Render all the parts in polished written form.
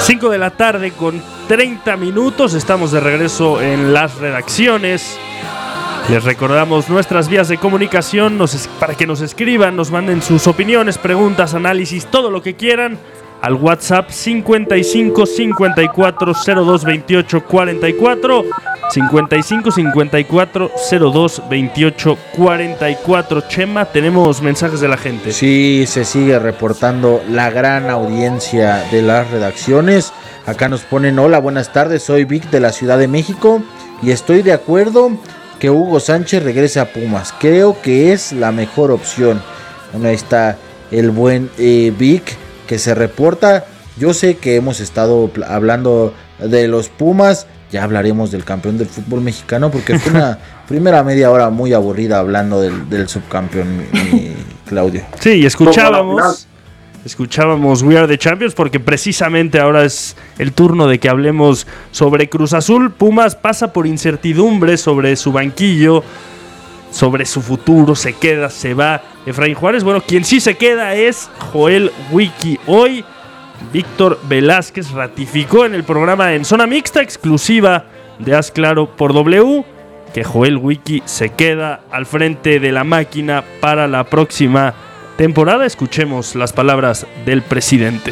5 de la tarde con 30 minutos. Estamos de regreso en las redacciones. Les recordamos nuestras vías de comunicación para que nos escriban, nos manden sus opiniones, preguntas, análisis, todo lo que quieran al WhatsApp 55 54 02 28 44 55 54 02 28 44. Chema, tenemos mensajes de la gente. Sí, se sigue reportando la gran audiencia de las redacciones. Acá nos ponen: hola, buenas tardes, soy Vic de la Ciudad de México y estoy de acuerdo que Hugo Sánchez regrese a Pumas. Creo que es la mejor opción. Bueno, ahí está el buen Vic que se reporta. Yo sé que hemos estado hablando de los Pumas. Ya hablaremos del campeón del fútbol mexicano porque fue una primera media hora muy aburrida hablando del subcampeón, Claudio. Sí, y escuchábamos We Are the Champions porque precisamente ahora es el turno de que hablemos sobre Cruz Azul. Pumas pasa por incertidumbre sobre su banquillo, sobre su futuro, se queda, se va Efraín Juárez. Bueno, quien sí se queda es Joel Wiki. Hoy Víctor Velázquez ratificó en el programa En Zona Mixta, exclusiva de Haz Claro por W, que Joel Wiki se queda al frente de la máquina para la próxima temporada. Escuchemos las palabras del presidente.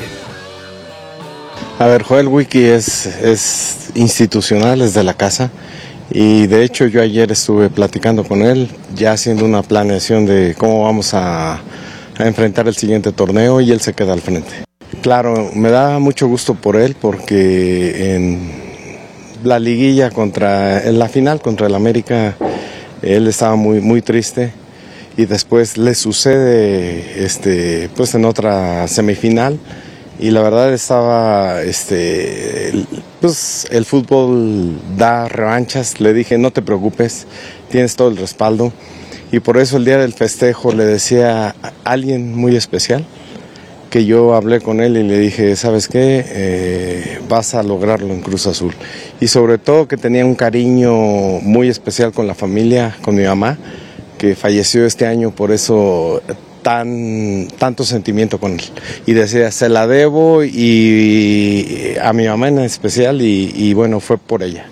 A ver, Joel Wiki es institucional, es de la casa. Y de hecho yo ayer estuve platicando con él, ya haciendo una planeación de cómo vamos a enfrentar el siguiente torneo, y él se queda al frente. Claro, me da mucho gusto por él porque en la liguilla en la final contra el América, él estaba muy triste, y después le sucede pues en otra semifinal. Y la verdad estaba, pues el fútbol da revanchas. Le dije, no te preocupes, tienes todo el respaldo. Y por eso el día del festejo le decía a alguien muy especial, que yo hablé con él y le dije, ¿sabes qué? Vas a lograrlo en Cruz Azul. Y sobre todo que tenía un cariño muy especial con la familia, con mi mamá, que falleció este año, por eso tanto sentimiento con él. Y decía, se la debo y a mi mamá en especial, y bueno, fue por ella.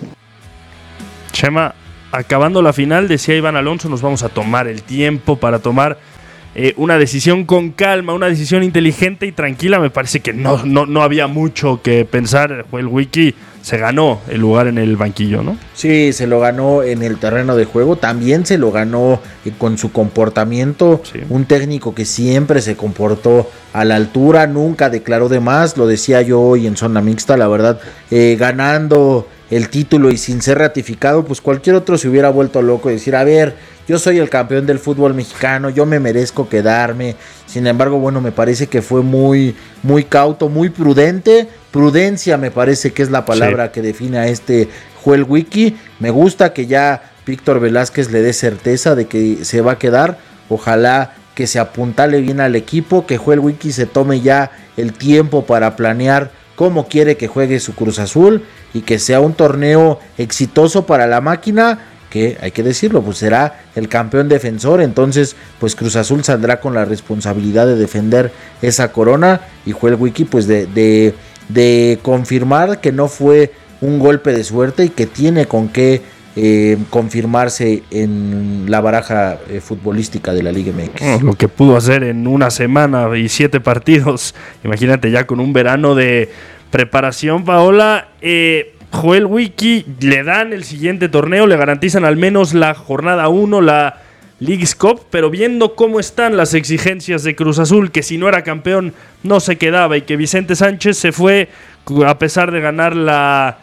Chema, acabando la final, decía Iván Alonso, nos vamos a tomar el tiempo para tomar una decisión con calma, una decisión inteligente y tranquila. Me parece que no había mucho que pensar. El Wiki se ganó el lugar en el banquillo, ¿no? Sí, se lo ganó en el terreno de juego, también se lo ganó con su comportamiento. Sí. Un técnico que siempre se comportó a la altura, nunca declaró de más, lo decía yo hoy en Zona Mixta, la verdad, ganando el título y sin ser ratificado, pues cualquier otro se hubiera vuelto loco y decir, a ver, yo soy el campeón del fútbol mexicano, yo me merezco quedarme. Sin embargo, bueno, me parece que fue muy cauto, muy prudente. Prudencia me parece que es la palabra que define a Joel Wiki. Me gusta que ya Víctor Velázquez le dé certeza de que se va a quedar. Ojalá que se apuntale bien al equipo, que Joel Wiki se tome ya el tiempo para planear cómo quiere que juegue su Cruz Azul y que sea un torneo exitoso para la máquina, que hay que decirlo, pues será el campeón defensor. Entonces pues Cruz Azul saldrá con la responsabilidad de defender esa corona, y Joel Wiki pues de confirmar que no fue un golpe de suerte y que tiene con qué confirmarse en la baraja futbolística de la Liga MX. Lo que pudo hacer en una semana y 7 partidos, imagínate ya con un verano de preparación, Paola. Joel Wiki le dan el siguiente torneo, le garantizan al menos la jornada 1, la Leagues Cup, pero viendo cómo están las exigencias de Cruz Azul, que si no era campeón no se quedaba, y que Vicente Sánchez se fue a pesar de ganar la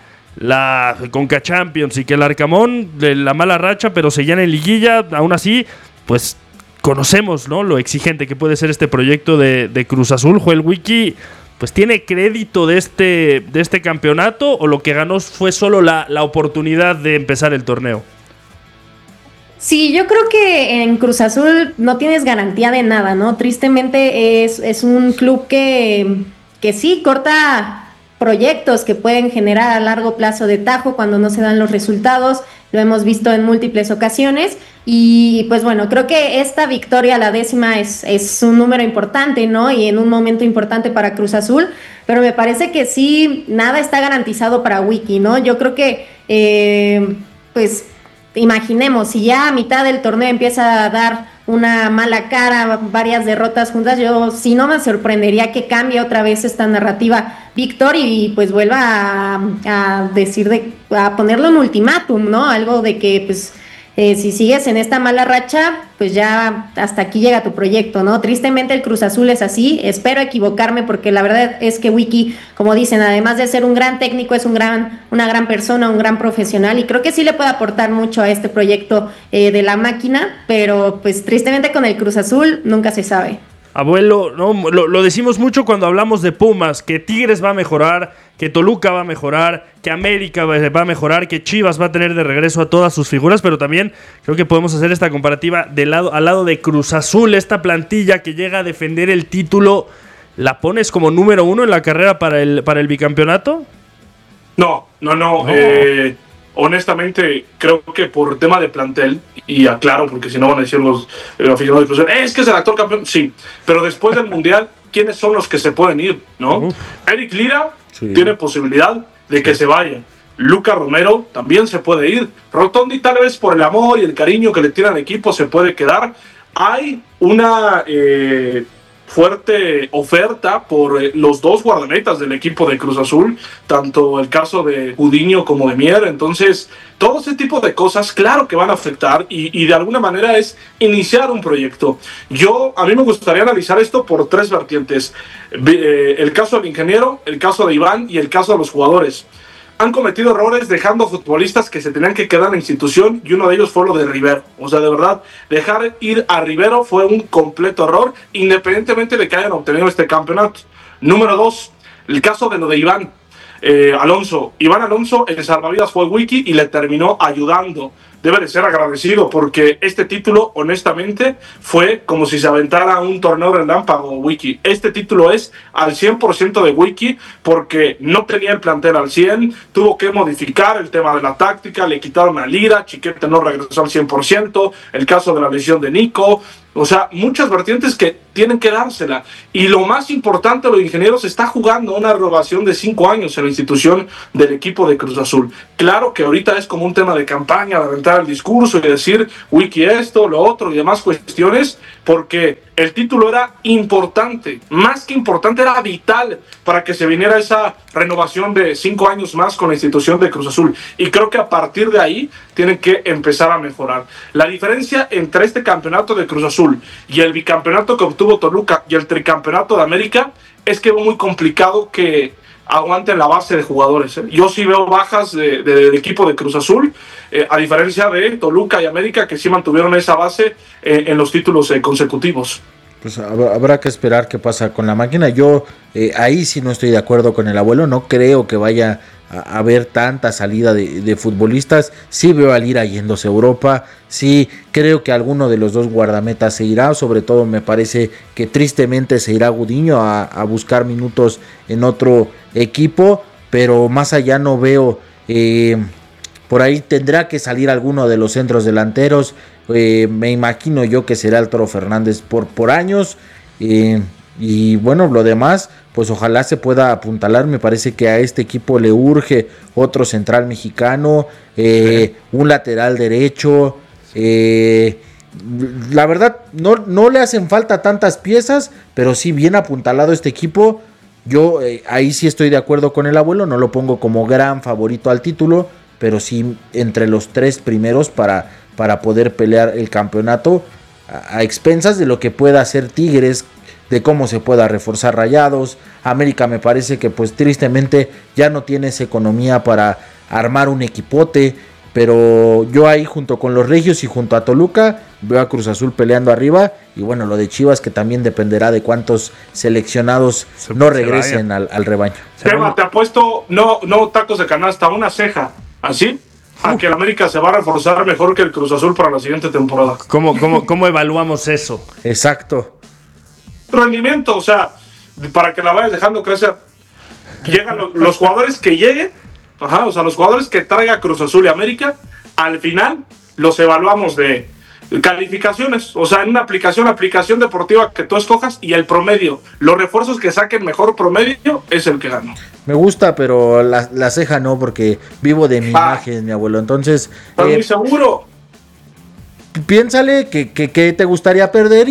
Conca Champions, y que el Arcamón de la mala racha, pero seguían en liguilla, aún así, pues conocemos, ¿no?, lo exigente que puede ser este proyecto de Cruz Azul. Joel Wiki pues tiene crédito de este campeonato, o lo que ganó fue solo la oportunidad de empezar el torneo. Sí, yo creo que en Cruz Azul no tienes garantía de nada, ¿no? Tristemente es un club que sí corta proyectos que pueden generar a largo plazo de tajo cuando no se dan los resultados. Lo hemos visto en múltiples ocasiones y pues bueno, creo que esta victoria, la 10ª, es un número importante, ¿no? Y en un momento importante para Cruz Azul, pero me parece que sí, nada está garantizado para Wiki, ¿no? Yo creo que, pues, imaginemos, si ya a mitad del torneo empieza a dar una mala cara, varias derrotas juntas, yo sí no me sorprendería que cambie otra vez esta narrativa Víctor y pues vuelva a decir, a ponerle un ultimátum, ¿no? Algo de que pues si sigues en esta mala racha, pues ya hasta aquí llega tu proyecto, ¿no? Tristemente el Cruz Azul es así, espero equivocarme porque la verdad es que Wiki, como dicen, además de ser un gran técnico, es una gran persona, un gran profesional y creo que sí le puede aportar mucho a este proyecto de la máquina, pero pues tristemente con el Cruz Azul nunca se sabe. Abuelo, no, lo decimos mucho cuando hablamos de Pumas, que Tigres va a mejorar, que Toluca va a mejorar, que América va a mejorar, que Chivas va a tener de regreso a todas sus figuras, pero también creo que podemos hacer esta comparativa al lado de Cruz Azul, esta plantilla que llega a defender el título, ¿la pones como número 1 en la carrera para el bicampeonato? No. Honestamente, creo que por tema de plantel, y aclaro porque si no van a decir los aficionados de Cruz Azul, es que es el actual campeón, sí, pero después del Mundial, ¿quiénes son los que se pueden ir? ¿No? Eric Lira tiene posibilidad de que se vaya. Luca Romero también se puede ir. Rotondi tal vez por el amor y el cariño que le tiene al equipo se puede quedar. Hay una fuerte oferta por los dos guardametas del equipo de Cruz Azul, tanto el caso de Gudiño como de Mier. Entonces, todo ese tipo de cosas, claro que van a afectar y de alguna manera es iniciar un proyecto. A mí me gustaría analizar esto por 3 vertientes. El caso del ingeniero, el caso de Iván y el caso de los jugadores. Han cometido errores dejando futbolistas que se tenían que quedar en la institución y uno de ellos fue lo de Rivero. O sea, de verdad, dejar ir a Rivero fue un completo error, independientemente de que hayan obtenido este campeonato. Número 2, el caso de lo de Iván Alonso. Iván Alonso, el salvavidas fue Wiki y le terminó ayudando. Debe de ser agradecido porque este título, honestamente, fue como si se aventara un torneo relámpago Wiki. Este título es al 100% de Wiki porque no tenía el plantel al 100, tuvo que modificar el tema de la táctica, le quitaron a Lira, Chiquete no regresó al 100%, el caso de la lesión de Nico. O sea, muchas vertientes que tienen que dársela. Y lo más importante, los ingenieros está jugando una renovación de 5 años en la institución del equipo de Cruz Azul. Claro que ahorita es como un tema de campaña, de aventar el discurso y decir Wiki esto, lo otro y demás cuestiones, porque el título era importante, más que importante, era vital para que se viniera esa renovación de 5 años más con la institución de Cruz Azul. Y creo que a partir de ahí tienen que empezar a mejorar. La diferencia entre este campeonato de Cruz Azul y el bicampeonato que obtuvo Toluca y el tricampeonato de América es que es muy complicado que aguanten la base de jugadores. Yo sí veo bajas del equipo de Cruz Azul, a diferencia de Toluca y América, que sí mantuvieron esa base en los títulos consecutivos. Pues habrá que esperar qué pasa con la máquina. Yo ahí sí no estoy de acuerdo con el abuelo. No creo que vaya a haber tanta salida de futbolistas. Sí veo a Lira yéndose a Europa. Sí creo que alguno de los dos guardametas se irá. Sobre todo me parece que tristemente se irá Gudiño a buscar minutos en otro equipo. Pero más allá no veo... por ahí tendrá que salir alguno de los centros delanteros. Me imagino yo que será el Toro Fernández por años. Y bueno, lo demás, pues ojalá se pueda apuntalar. Me parece que a este equipo le urge otro central mexicano, un lateral derecho. La verdad, no le hacen falta tantas piezas, pero sí bien apuntalado este equipo. Yo ahí sí estoy de acuerdo con el abuelo. No lo pongo como gran favorito al título, pero sí entre los 3 primeros para poder pelear el campeonato a expensas de lo que pueda hacer Tigres, de cómo se pueda reforzar Rayados. América me parece que pues tristemente ya no tiene esa economía para armar un equipote, pero yo ahí junto con los Regios y junto a Toluca veo a Cruz Azul peleando arriba. Y bueno, lo de Chivas que también dependerá de cuántos seleccionados no regresen al rebaño. Tema, te apuesto, no tacos de canasta, una ceja, así a que el América se va a reforzar mejor que el Cruz Azul para la siguiente temporada. ¿Cómo evaluamos eso? Exacto. Rendimiento, o sea, para que la vayas dejando crecer. llegan los jugadores que lleguen, o sea, los jugadores que traiga Cruz Azul y América, al final los evaluamos de calificaciones, o sea, en una aplicación deportiva que tú escojas y el promedio, los refuerzos que saquen mejor promedio es el que gana. Me gusta, pero la ceja no, porque vivo de mi imagen, mi abuelo. Entonces, estoy muy seguro. Piénsale que te gustaría perder,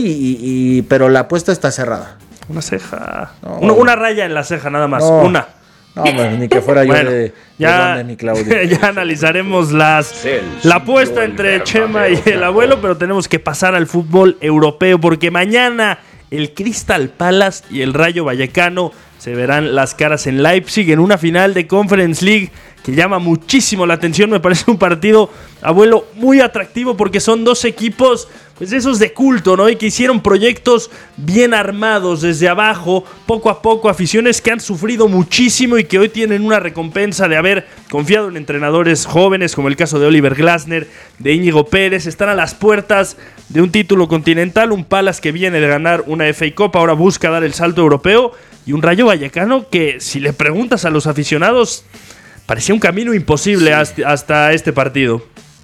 pero la apuesta está cerrada. Una ceja. No. Una raya en la ceja, nada más. No. Una. No, pues, ni que fuera yo de mi Claudio. Ya analizaremos la apuesta entre Chema y el abuelo, pero tenemos que pasar al fútbol europeo, porque mañana el Crystal Palace y el Rayo Vallecano se verán las caras en Leipzig en una final de Conference League que llama muchísimo la atención. Me parece un partido, abuelo, muy atractivo porque son dos equipos, pues esos de culto, ¿no? Y que hicieron proyectos bien armados desde abajo, poco a poco, aficiones que han sufrido muchísimo y que hoy tienen una recompensa de haber confiado en entrenadores jóvenes, como el caso de Oliver Glasner, de Íñigo Pérez. Están a las puertas de un título continental, un Palace que viene de ganar una FA Cup, ahora busca dar el salto europeo, y un Rayo Vallecano que, si le preguntas a los aficionados, parecía un camino imposible hasta este partido.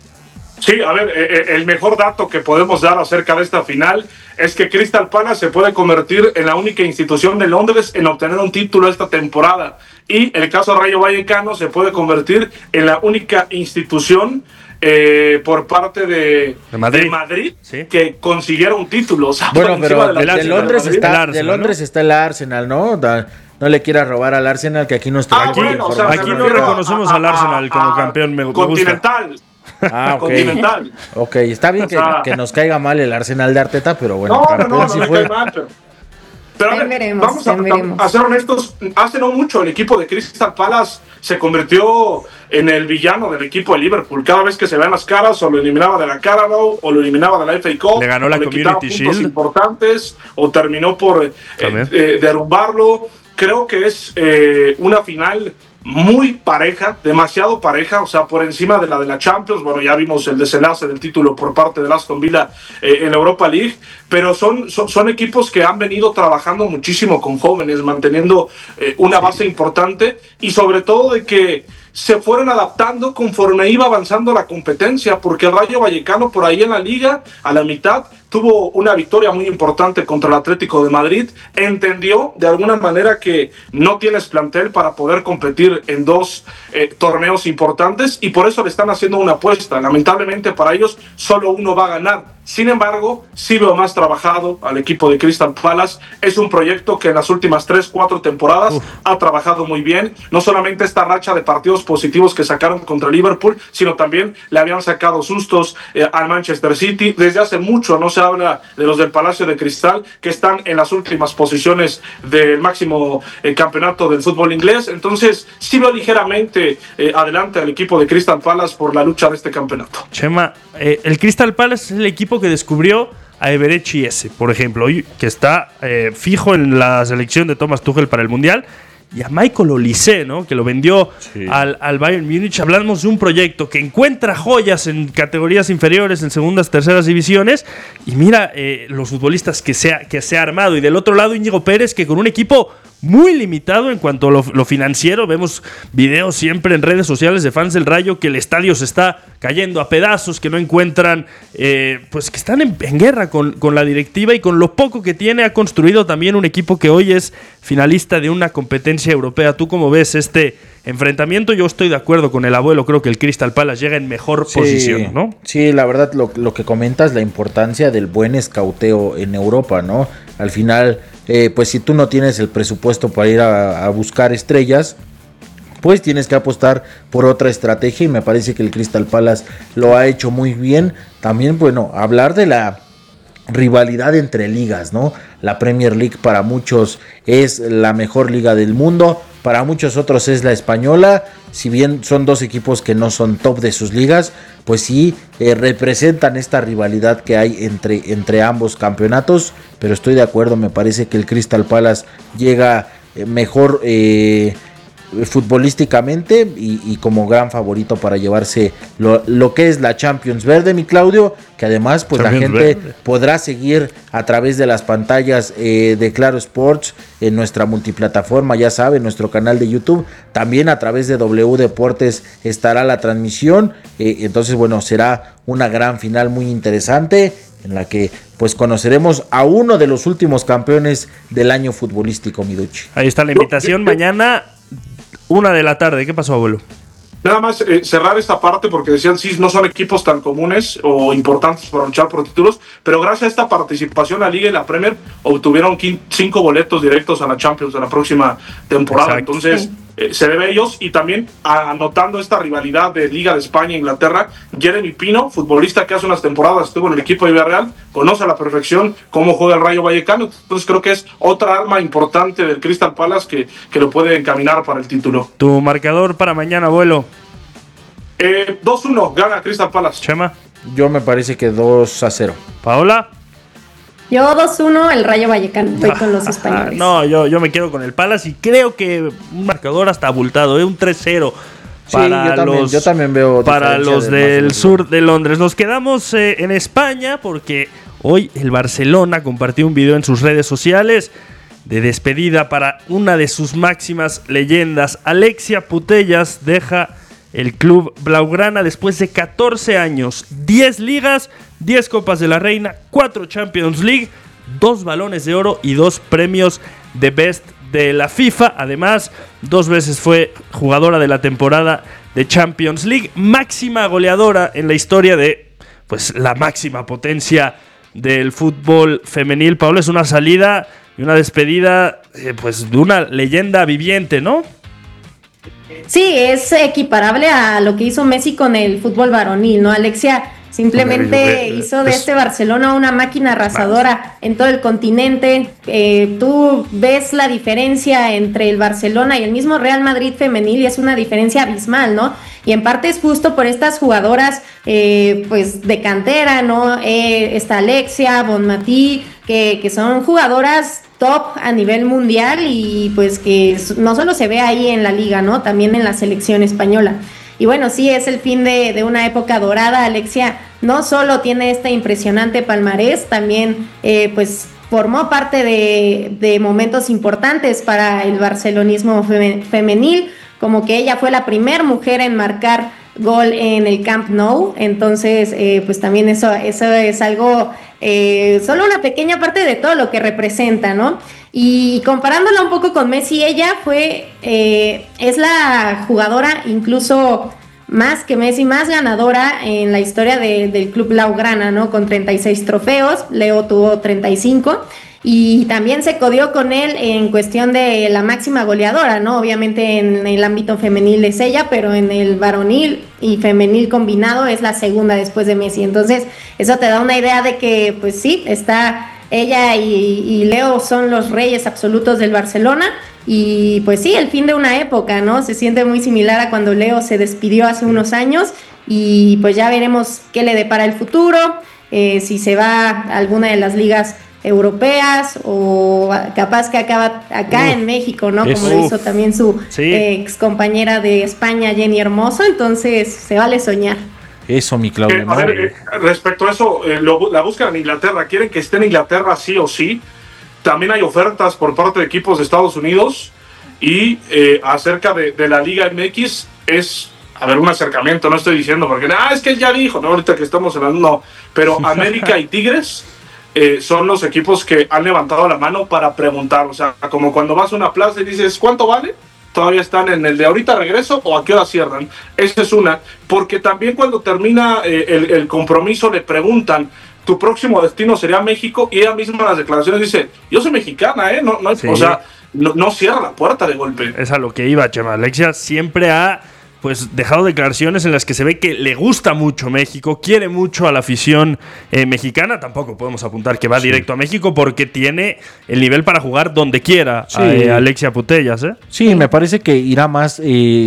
Sí, a ver, el mejor dato que podemos dar acerca de esta final es que Crystal Palace se puede convertir en la única institución de Londres en obtener un título esta temporada. Y el caso Rayo Vallecano se puede convertir en la única institución por parte de Madrid ¿sí? que consiguiera un título. O sea, bueno, pero de Londres está el Arsenal, ¿no? No le quieras robar al Arsenal, que aquí no está. Aquí no reconocemos al Arsenal como campeón. Me continental. Gusta. Ah, ok. Continental. Ok, está bien que nos caiga mal el Arsenal de Arteta, pero bueno. No me cae mal, pero a ver, vamos a ser honestos, hace no mucho el equipo de Crystal Palace se convirtió en el villano del equipo de Liverpool. Cada vez que se vean las caras, o lo eliminaba de la Carabao, o lo eliminaba de la FA Cup, le ganó la Community Shield importantes, o terminó por derrumbarlo. Creo que es una final muy pareja, demasiado pareja, o sea, por encima de la Champions. Bueno, ya vimos el desenlace del título por parte de Aston Villa en la Europa League, pero son equipos que han venido trabajando muchísimo con jóvenes, manteniendo una base importante, y sobre todo de que se fueron adaptando conforme iba avanzando la competencia, porque el Rayo Vallecano por ahí en la liga, a la mitad, tuvo una victoria muy importante contra el Atlético de Madrid, entendió de alguna manera que no tienes plantel para poder competir en dos torneos importantes, y por eso le están haciendo una apuesta. Lamentablemente para ellos solo uno va a ganar. Sin embargo, sí veo más trabajado al equipo de Crystal Palace. Es un proyecto que en las últimas 3-4 temporadas ha trabajado muy bien. No solamente esta racha de partidos positivos que sacaron contra Liverpool, sino también le habían sacado sustos al Manchester City. Desde hace mucho no se habla de los del Palacio de Cristal, que están en las últimas posiciones del máximo campeonato del fútbol inglés. Entonces, sí veo ligeramente adelante al equipo de Crystal Palace por la lucha de este campeonato. Chema, el Crystal Palace es el equipo que descubrió a Eberechi Eze, por ejemplo, que está fijo en la selección de Thomas Tuchel para el Mundial, y a Michael Olise, ¿no? Que lo vendió al Bayern Múnich. Hablamos de un proyecto que encuentra joyas en categorías inferiores, en segundas, terceras divisiones, y mira los futbolistas que se ha armado. Y del otro lado, Íñigo Pérez, que con un equipo muy limitado en cuanto a lo financiero. Vemos videos siempre en redes sociales de fans del Rayo que el estadio se está cayendo a pedazos, que no encuentran, pues que están en guerra con la directiva, y con lo poco que tiene ha construido también un equipo que hoy es finalista de una competencia europea. ¿Tú cómo ves este enfrentamiento? Yo estoy de acuerdo con el abuelo, creo que el Crystal Palace llega en mejor posición, ¿no? Sí, la verdad, lo que comentas, la importancia del buen escauteo en Europa, ¿no? Al final, pues si tú no tienes el presupuesto para ir a buscar estrellas, pues tienes que apostar por otra estrategia, y me parece que el Crystal Palace lo ha hecho muy bien. También, bueno, hablar de la rivalidad entre ligas, ¿no? La Premier League para muchos es la mejor liga del mundo, para muchos otros es la española. Si bien son dos equipos que no son top de sus ligas, pues sí representan esta rivalidad que hay entre ambos campeonatos. Pero estoy de acuerdo, me parece que el Crystal Palace llega mejor futbolísticamente y como gran favorito para llevarse lo que es la Champions Verde, mi Claudio, que además pues Champions la gente Verde podrá seguir a través de las pantallas de Claro Sports en nuestra multiplataforma, ya saben, nuestro canal de YouTube, también a través de W Deportes estará la transmisión, entonces bueno, será una gran final muy interesante en la que pues conoceremos a uno de los últimos campeones del año futbolístico, Miducci. Ahí está la invitación, mañana 1:00 p.m. ¿Qué pasó, abuelo? Nada más cerrar esta parte porque decían sí, no son equipos tan comunes o importantes para luchar por títulos, pero gracias a esta participación la Liga y la Premier obtuvieron 5 boletos directos a la Champions de la próxima temporada. Exacto. Entonces se debe a ellos, y también anotando esta rivalidad de Liga de España e Inglaterra, Jeremy Pino, futbolista que hace unas temporadas estuvo en el equipo de Villarreal, conoce a la perfección cómo juega el Rayo Vallecano, entonces creo que es otra arma importante del Crystal Palace que lo puede encaminar para el título. Tu marcador para mañana, abuelo. 2-1, gana Crystal Palace. Chema. Yo me parece que 2-0. Paola. Yo 2-1, el Rayo Vallecano. Estoy con los españoles. No, yo me quedo con el Palace y creo que un marcador hasta abultado, un 3-0 para yo también veo para los del sur de Londres. Nos quedamos en España porque hoy el Barcelona compartió un video en sus redes sociales de despedida para una de sus máximas leyendas. Alexia Putellas deja el club blaugrana después de 14 años, 10 ligas, 10 Copas de la Reina, 4 Champions League, 2 balones de oro y 2 premios de Best de la FIFA. Además, 2 veces fue jugadora de la temporada de Champions League, máxima goleadora en la historia de pues la máxima potencia del fútbol femenil. Paola, es una salida y una despedida pues de una leyenda viviente, ¿no? Sí, es equiparable a lo que hizo Messi con el fútbol varonil, ¿no? Alexia simplemente hizo de este Barcelona una máquina arrasadora en todo el continente. Tú ves la diferencia entre el Barcelona y el mismo Real Madrid femenil y es una diferencia abismal, ¿no? Y en parte es justo por estas jugadoras pues de cantera, ¿no? Está Alexia, Bonmatí, que son jugadoras top a nivel mundial y pues que no solo se ve ahí en la liga, ¿no? También en la selección española. Y bueno, sí, es el fin de una época dorada. Alexia no solo tiene este impresionante palmarés, también pues formó parte de momentos importantes para el barcelonismo femenil, como que ella fue la primera mujer en marcar gol en el Camp Nou, entonces pues también eso es algo, solo una pequeña parte de todo lo que representa, ¿no? Y comparándola un poco con Messi, ella es la jugadora incluso más que Messi, más ganadora en la historia del club blaugrana, ¿no? Con 36 trofeos, Leo tuvo 35, y también se codió con él en cuestión de la máxima goleadora, ¿no? Obviamente en el ámbito femenil es ella, pero en el varonil y femenil combinado es la segunda después de Messi. Entonces eso te da una idea de que pues sí, está ella y Leo son los reyes absolutos del Barcelona. Y pues sí, el fin de una época, ¿no? Se siente muy similar a cuando Leo se despidió hace unos años, y pues ya veremos qué le depara el futuro, si se va a alguna de las ligas europeas o capaz que acaba acá en México, ¿no? Como lo hizo también su ex compañera de España, Jenny Hermoso. Entonces se vale soñar. Eso, mi Claudio. A ver, respecto a eso, la búsqueda en Inglaterra, quieren que esté en Inglaterra sí o sí. También hay ofertas por parte de equipos de Estados Unidos, y acerca de la Liga MX es, a ver, un acercamiento, no estoy diciendo porque, es que ya dijo, ¿no? Ahorita que estamos hablando, no, pero América y Tigres son los equipos que han levantado la mano para preguntar, o sea, como cuando vas a una plaza y dices, ¿cuánto vale? Todavía están en el de ahorita regreso o a qué hora cierran. Esa es una, porque también cuando termina el compromiso le preguntan, tu próximo destino sería México, y ella misma en las declaraciones dice, yo soy mexicana, no, sí. O sea, no cierra la puerta de golpe. Es a lo que iba, Chema. Alexia siempre ha pues dejado declaraciones en las que se ve que le gusta mucho México, quiere mucho a la afición mexicana. Tampoco podemos apuntar que va directo a México porque tiene el nivel para jugar donde quiera, Alexia Putellas, ¿eh? Sí, me parece que irá más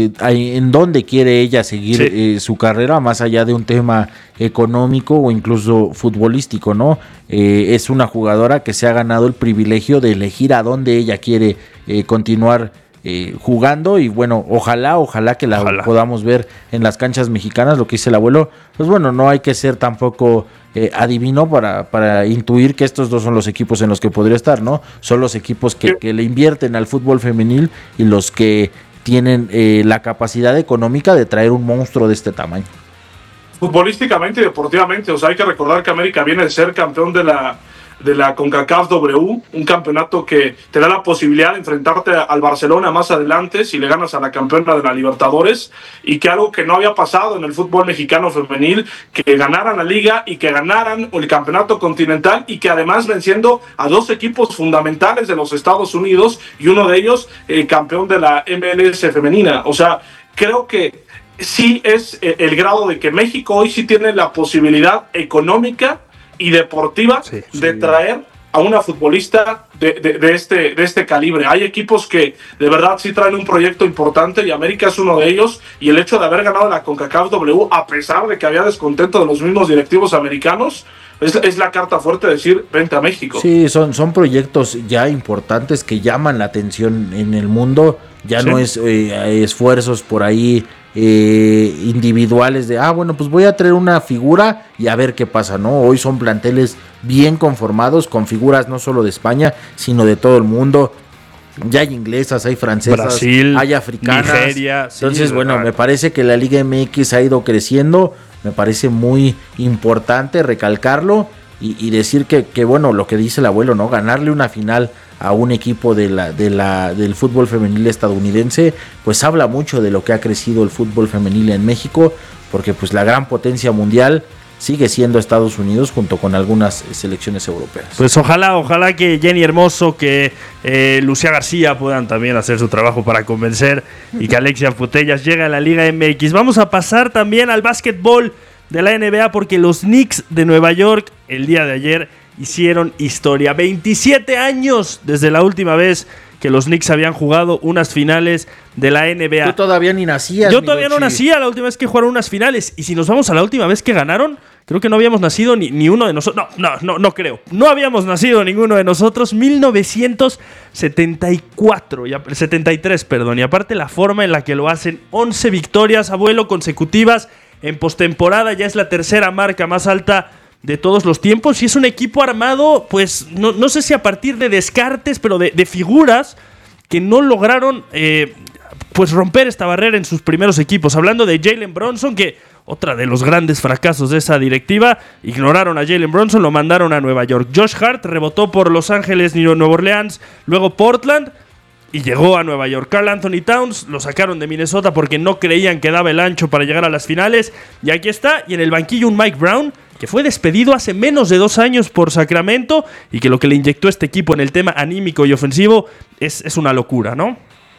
en donde quiere ella seguir su carrera, más allá de un tema económico o incluso futbolístico, ¿no? Es una jugadora que se ha ganado el privilegio de elegir a dónde ella quiere continuar jugando, y bueno, ojalá que la podamos ver en las canchas mexicanas, lo que dice el abuelo. Pues bueno, no hay que ser tampoco adivino para intuir que estos dos son los equipos en los que podría estar, ¿no? Son los equipos que le invierten al fútbol femenil y los que tienen la capacidad económica de traer un monstruo de este tamaño. Futbolísticamente y deportivamente, o sea, hay que recordar que América viene de ser campeón de la CONCACAF W, un campeonato que te da la posibilidad de enfrentarte al Barcelona más adelante si le ganas a la campeona de la Libertadores, y que algo que no había pasado en el fútbol mexicano femenil, que ganaran la liga y que ganaran el campeonato continental, y que además venciendo a dos equipos fundamentales de los Estados Unidos, y uno de ellos campeón de la MLS femenina. O sea, creo que sí es el grado de que México hoy sí tiene la posibilidad económica y deportiva de traer a una futbolista de este calibre. Hay equipos que de verdad sí traen un proyecto importante, y América es uno de ellos, y el hecho de haber ganado la CONCACAF W, a pesar de que había descontento de los mismos directivos americanos, es la carta fuerte de decir, vente a México. Sí, son proyectos ya importantes que llaman la atención en el mundo, ya no es esfuerzos por ahí individuales de, bueno, pues voy a traer una figura y a ver qué pasa, ¿no? Hoy son planteles bien conformados, con figuras no solo de España, sino de todo el mundo. Ya hay inglesas, hay francesas, Brasil, hay africanas, Nigeria. Entonces, bueno, me parece que la Liga MX ha ido creciendo, me parece muy importante recalcarlo y decir que bueno, lo que dice el abuelo, ¿no? Ganarle una final a un equipo del fútbol femenil estadounidense, pues habla mucho de lo que ha crecido el fútbol femenil en México, porque pues la gran potencia mundial sigue siendo Estados Unidos junto con algunas selecciones europeas. Pues ojalá que Jenny Hermoso, que Lucía García puedan también hacer su trabajo para convencer, y que Alexia Putellas llegue a la Liga MX. Vamos a pasar también al básquetbol de la NBA, porque los Knicks de Nueva York el día de ayer hicieron historia. 27 años desde la última vez que los Knicks habían jugado unas finales de la NBA. Tú todavía ni nacías. Yo todavía no nacía la última vez que jugaron unas finales. Y si nos vamos a la última vez que ganaron, creo que no habíamos nacido ni uno de nosotros. No creo. No habíamos nacido ninguno de nosotros. 1973, perdón. Y aparte la forma en la que lo hacen. 11 victorias, abuelo, consecutivas en postemporada. Ya es la tercera marca más alta de todos los tiempos, y es un equipo armado, pues no sé si a partir de descartes, pero de figuras que no lograron pues romper esta barrera en sus primeros equipos. Hablando de Jalen Brunson, que otra de los grandes fracasos de esa directiva, ignoraron a Jalen Brunson, lo mandaron a Nueva York. Josh Hart rebotó por Los Ángeles, Nueva Orleans, luego Portland, y llegó a Nueva York. Karl Anthony Towns lo sacaron de Minnesota porque no creían que daba el ancho para llegar a las finales, y aquí está, y en el banquillo un Mike Brown, que fue despedido hace menos de 2 años por Sacramento, y que lo que le inyectó a este equipo en el tema anímico y ofensivo es una locura, ¿no?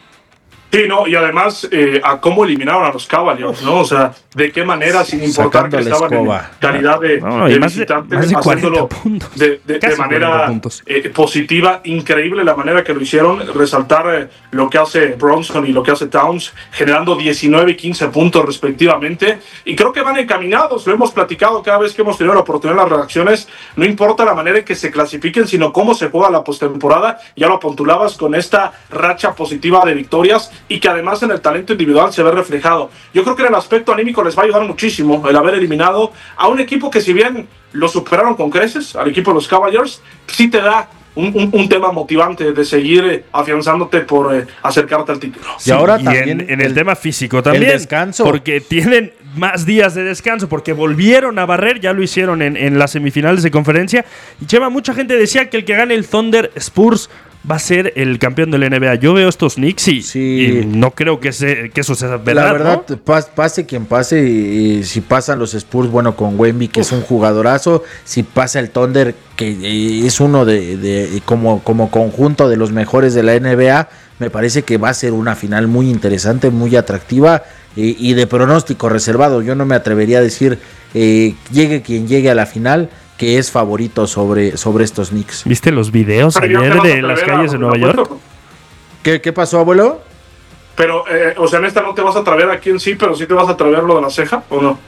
Sí, no, y además a cómo eliminaron a los Cavaliers, ¿no? O sea, de qué manera, sin importar que estaban en calidad de visitante, haciéndolo de manera positiva. Increíble la manera que lo hicieron, resaltar lo que hace Brunson y lo que hace Towns, generando 19 y 15 puntos respectivamente, y creo que van encaminados. Lo hemos platicado cada vez que hemos tenido la oportunidad en las redacciones. No importa la manera en que se clasifiquen, sino cómo se juega la postemporada. Ya lo apuntulabas con esta racha positiva de victorias, y que además en el talento individual se ve reflejado. Yo creo que en el aspecto anímico les va a ayudar muchísimo el haber eliminado a un equipo que, si bien lo superaron con creces, al equipo de los Cavaliers, sí te da un tema motivante de seguir afianzándote por acercarte al título. Y ahora también en el tema físico también, el descanso, porque tienen más días de descanso, porque volvieron a barrer, ya lo hicieron en las semifinales de conferencia. Y Chema, mucha gente decía que el que gane el Thunder Spurs va a ser el campeón de la NBA. Yo veo estos Knicks y no creo que eso sea verdad. La verdad, ¿no? Pase quien pase, si pasan los Spurs, bueno, con Wemby, que es un jugadorazo, si pasa el Thunder, que es uno de como conjunto de los mejores de la NBA, me parece que va a ser una final muy interesante, muy atractiva, y de pronóstico reservado. Yo no me atrevería a decir llegue quien llegue a la final, que es favorito sobre estos Knicks. ¿Viste los videos ayer de las calles de Nueva York? ¿Qué pasó, abuelo? Pero, o sea, en esta no te vas a atrever a quién sí, pero sí te vas a atrever lo de la ceja, ¿o no?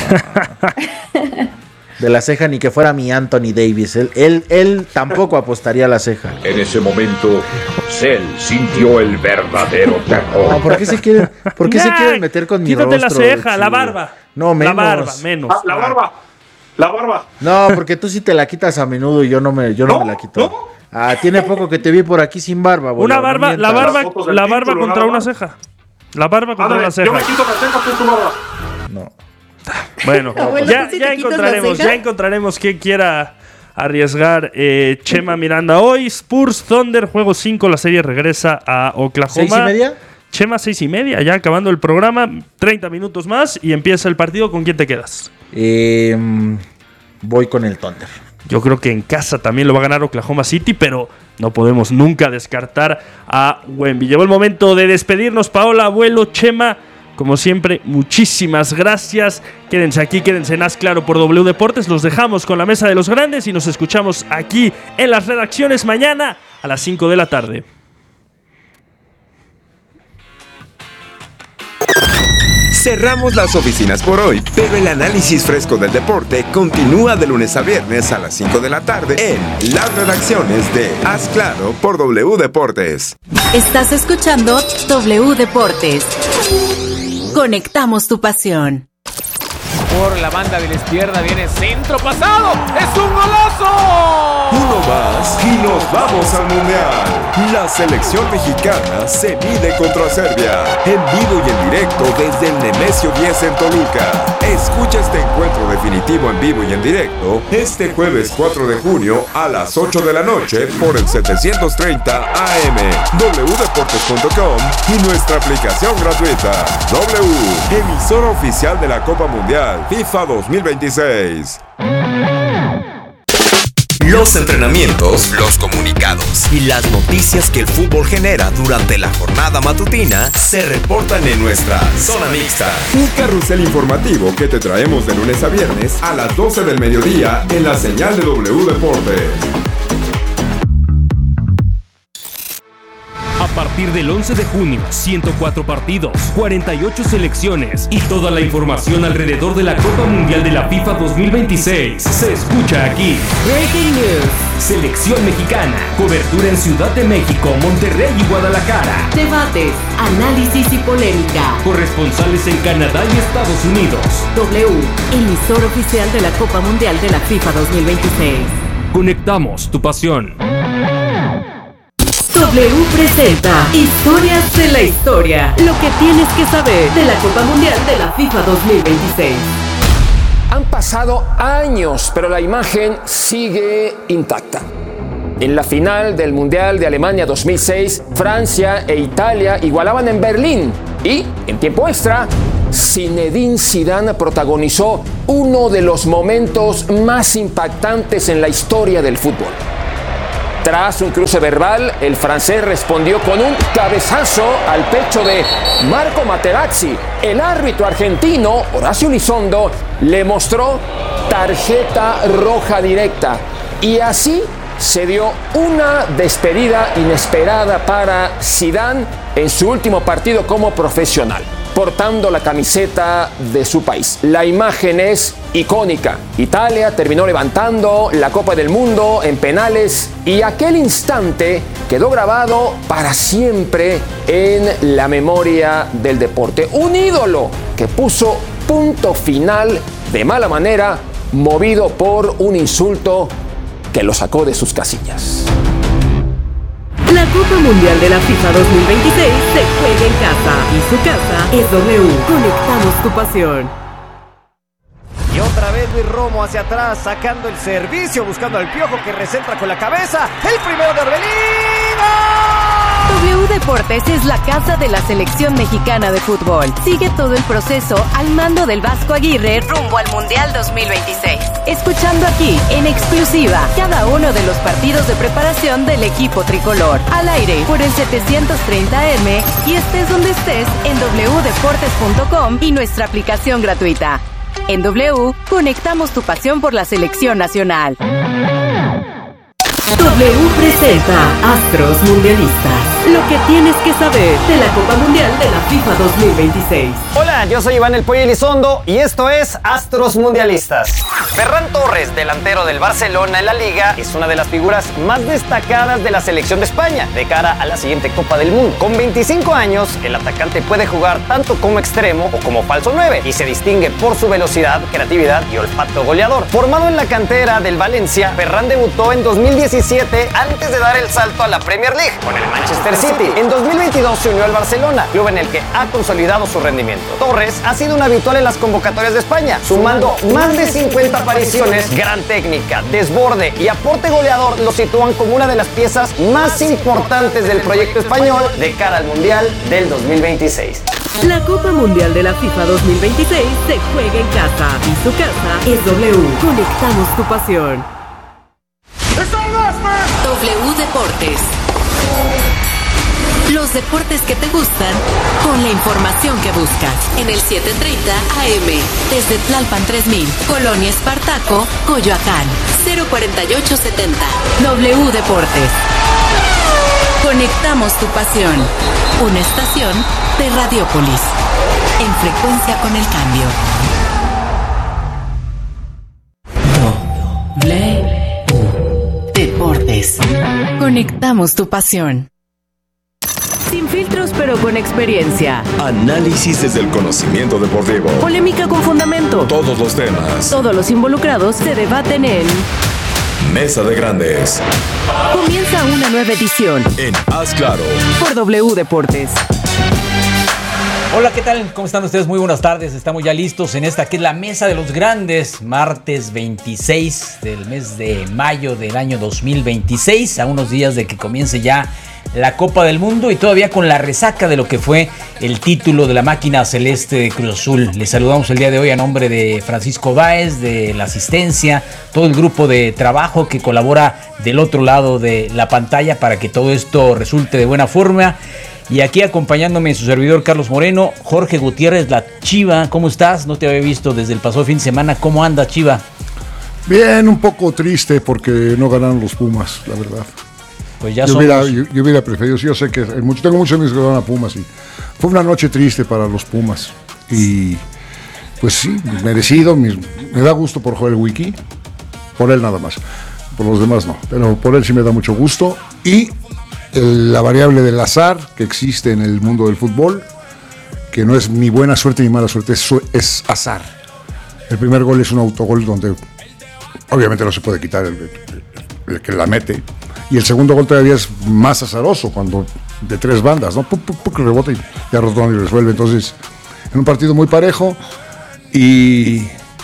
De la ceja ni que fuera mi Anthony Davis. Él tampoco apostaría a la ceja. En ese momento vez él sintió el verdadero terror. No, ¿por qué se quieren meter con mi rostro? Quítate la ceja, la barba. No, menos. La barba, menos. La barba. No, porque tú sí te la quitas a menudo y yo no me la quito. Tiene poco que te vi por aquí sin barba, boludo. Una barba, la barba contra una ceja. La barba contra una ceja. Yo me quito la ceja, tú tu barba. No. Bueno, ya encontraremos quien quiera arriesgar. Chema Miranda, hoy Spurs Thunder, juego 5, la serie regresa a Oklahoma. ¿6:30? Chema, 6:30, ya acabando el programa, 30 minutos más y empieza el partido. ¿Con quién te quedas? Voy con el Thunder. Yo creo que en casa también lo va a ganar Oklahoma City, pero no podemos nunca descartar a Wemby. Llegó el momento de despedirnos. Paola, Abuelo, Chema, como siempre, muchísimas gracias. Quédense aquí, quédense en Haz Claro por W Deportes. Los dejamos con la mesa de los grandes y nos escuchamos aquí en las redacciones mañana a las 5 de la tarde. Cerramos las oficinas por hoy, pero el análisis fresco del deporte continúa de lunes a viernes a las 5 de la tarde en las redacciones de Haz Claro por W Deportes. Estás escuchando W Deportes. Conectamos tu pasión. Por la banda de la izquierda viene centro pasado. ¡Es un golazo! Uno más y nos vamos al Mundial. La selección mexicana se mide contra Serbia. En vivo y en directo desde el Nemesio 10 en Toluca. Escucha este encuentro definitivo en vivo y en directo este jueves 4 de junio a las 8 de la noche por el 730 AM, wdeportes.com y nuestra aplicación gratuita. W, emisora oficial de la Copa Mundial FIFA 2026. Los entrenamientos, los comunicados y las noticias que el fútbol genera durante la jornada matutina se reportan en nuestra Zona Mixta. Un carrusel informativo que te traemos de lunes a viernes a las 12 del mediodía en la señal de W Deportes. A partir del 11 de junio, 104 partidos, 48 selecciones y toda la información alrededor de la Copa Mundial de la FIFA 2026 se escucha aquí. Breaking News. Selección mexicana. Cobertura en Ciudad de México, Monterrey y Guadalajara. Debates, análisis y polémica. Corresponsales en Canadá y Estados Unidos. W, emisor oficial de la Copa Mundial de la FIFA 2026. Conectamos tu pasión. W presenta Historias de la Historia. Lo que tienes que saber de la Copa Mundial de la FIFA 2026. Han pasado años, pero la imagen sigue intacta. En la final del Mundial de Alemania 2006, Francia e Italia igualaban en Berlín. Y, en tiempo extra, Zinedine Zidane protagonizó uno de los momentos más impactantes en la historia del fútbol. Tras un cruce verbal, el francés respondió con un cabezazo al pecho de Marco Materazzi. El árbitro argentino, Horacio Elizondo, le mostró tarjeta roja directa. Y así se dio una despedida inesperada para Zidane en su último partido como profesional, portando la camiseta de su país. La imagen es icónica. Italia terminó levantando la Copa del Mundo en penales y aquel instante quedó grabado para siempre en la memoria del deporte. Un ídolo que puso punto final de mala manera, movido por un insulto que lo sacó de sus casillas. La Copa Mundial de la FIFA 2026 se juega en casa y su casa es W. Conectamos tu pasión. Y otra vez Luis Romo hacia atrás, sacando el servicio, buscando al Piojo que recentra con la cabeza. El primero de Orbelín. W Deportes es la casa de la selección mexicana de fútbol. Sigue todo el proceso al mando del Vasco Aguirre rumbo al Mundial 2026. Escuchando aquí, en exclusiva, cada uno de los partidos de preparación del equipo tricolor. Al aire, por el 730M y estés donde estés en wdeportes.com y nuestra aplicación gratuita. En W, conectamos tu pasión por la selección nacional. W presenta Astros Mundialistas. Lo que tienes que saber de la Copa Mundial de la FIFA 2026. Hola, yo soy Iván El Pollo Elizondo y esto es Astros Mundialistas. Ferran Torres, delantero del Barcelona en la Liga, es una de las figuras más destacadas de la selección de España de cara a la siguiente Copa del Mundo. Con 25 años, el atacante puede jugar tanto como extremo o como falso 9 y se distingue por su velocidad, creatividad y olfato goleador. Formado en la cantera del Valencia, Ferran debutó en 2017 antes de dar el salto a la Premier League con el Manchester City. En 2022 se unió al Barcelona, club en el que ha consolidado su rendimiento. Torres ha sido un habitual en las convocatorias de España, sumando más de 50 apariciones. Gran técnica, desborde y aporte goleador lo sitúan como una de las piezas más importantes del proyecto español de cara al Mundial del 2026. La Copa Mundial de la FIFA 2026 se juega en casa y su casa es W. Conectamos tu pasión. W Deportes. Los deportes que te gustan con la información que buscas. En el 730 AM. Desde Tlalpan 3000. Colonia Espartaco, Coyoacán. 04870. W Deportes. Conectamos tu pasión. Una estación de Radiópolis. En frecuencia con el cambio. W Deportes. Conectamos tu pasión. Sin filtros pero con experiencia. Análisis desde el conocimiento deportivo. Polémica con fundamento. Todos los temas. Todos los involucrados se debaten en Mesa de Grandes. Comienza una nueva edición En Haz Claro por W Deportes. Hola, ¿qué tal? ¿Cómo están ustedes? Muy buenas tardes. Estamos ya listos en esta que es la Mesa de los Grandes, martes 26 del mes de mayo del año 2026, a unos días de que comience ya la Copa del Mundo y todavía con la resaca de lo que fue el título de la máquina celeste de Cruz Azul. Les saludamos el día de hoy a nombre de Francisco Báez, de la asistencia, todo el grupo de trabajo que colabora del otro lado de la pantalla para que todo esto resulte de buena forma. Y aquí acompañándome su servidor Carlos Moreno, Jorge Gutiérrez, la Chiva. ¿Cómo estás? No te había visto desde el pasado fin de semana. ¿Cómo anda, Chiva? Bien, un poco triste porque no ganaron los Pumas, la verdad. Pues ya yo hubiera preferido, sí, yo sé que tengo muchos amigos que van a Pumas y fue una noche triste para los Pumas. Y pues sí, merecido, me da gusto por Joel Wiki, por él nada más, por los demás no, pero por él sí me da mucho gusto. Y la variable del azar que existe en el mundo del fútbol, que no es ni buena suerte ni mala suerte, es azar. El primer gol es un autogol donde obviamente no se puede quitar el que la mete, y el segundo gol todavía es más azaroso, cuando de tres bandas, ¿no? Rebota y ya Rodón y resuelve. Entonces, en un partido muy parejo, y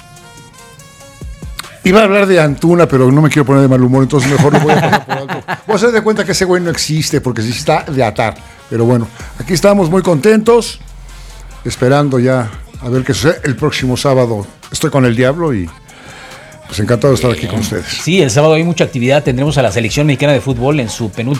iba a hablar de Antuna, pero no me quiero poner de mal humor, entonces mejor lo voy a pasar por alto. Voy a hacer de cuenta que ese güey no existe, porque sí está de atar. Pero bueno, aquí estamos muy contentos, esperando ya a ver qué sucede. El próximo sábado estoy con el Diablo y pues encantado de estar aquí con ustedes. Sí, el sábado hay mucha actividad. Tendremos a la selección mexicana de fútbol en su